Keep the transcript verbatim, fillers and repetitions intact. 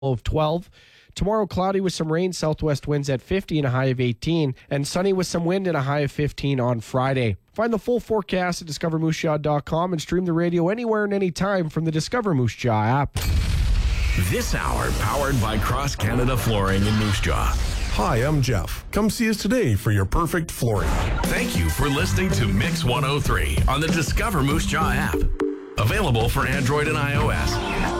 of twelve. Tomorrow, cloudy with some rain, southwest winds at fifty and a high of eighteen, and sunny with some wind and a high of fifteen on Friday. Find the full forecast at discover moose jaw dot com and stream the radio anywhere and anytime from the Discover Moose Jaw app. This hour powered by Cross Canada Flooring in Moose Jaw. Hi, I'm Jeff. Come see us today for your perfect flooring. Thank you for listening to Mix one oh three on the Discover Moose Jaw app. Available for Android and iOS.